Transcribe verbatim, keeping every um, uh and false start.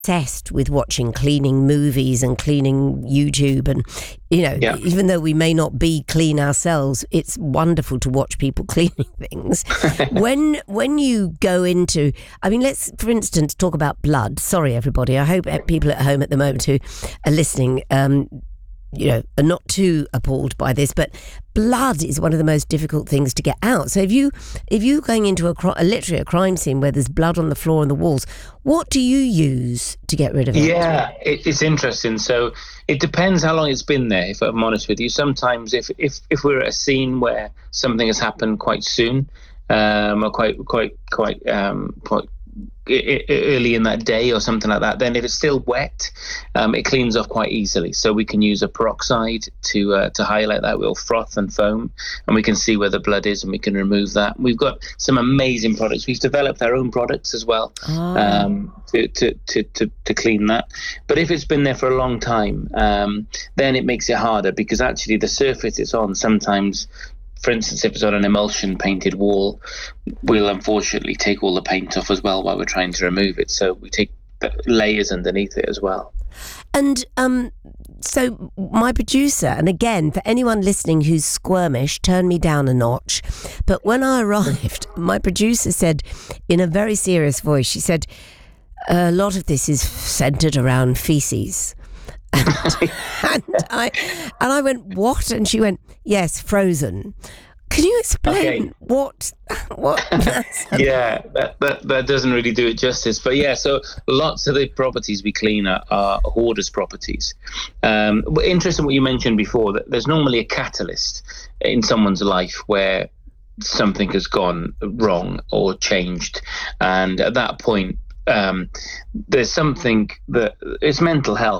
obsessed with watching cleaning movies and cleaning YouTube, and you know, yeah. even though we may not be clean ourselves, it's wonderful to watch people cleaning things. when when you go into, I mean, let's for instance talk about blood. Sorry, everybody. I hope people at home at the moment who are listening, um, you know, are not too appalled by this, but blood is one of the most difficult things to get out. So if you if you're going into a, a literally a crime scene where there's blood on the floor and the walls, what do you use to get rid of it? Yeah, it, it's interesting. So it depends how long it's been there, if I'm honest with you. Sometimes if if, if we're at a scene where something has happened quite soon, um, or quite quite quite um, quite early in that day or something like that, then if it's still wet, um, it cleans off quite easily. So we can use a peroxide to uh, to highlight that. We'll froth and foam, and we can see where the blood is, and we can remove that. We've got some amazing products. We've developed our own products as well, oh. um, to, to, to, to, to clean that. But if it's been there for a long time, um, then it makes it harder, because actually the surface it's on sometimes, for instance, if it's on an emulsion painted wall, we'll unfortunately take all the paint off as well while we're trying to remove it. So we take layers underneath it as well. And um, so my producer, and again, for anyone listening who's squirmish, turn me down a notch. But when I arrived, my producer said in a very serious voice, she said, a lot of this is centered around feces. And, and I and I went, what? And she went, yes, frozen. Can you explain okay. what what that's yeah, that, that that doesn't really do it justice. But yeah, so lots of the properties we clean are, are hoarders properties. Um, but interesting what you mentioned before, that there's normally a catalyst in someone's life where something has gone wrong or changed, and at that point, Um, there's something that it's mental health.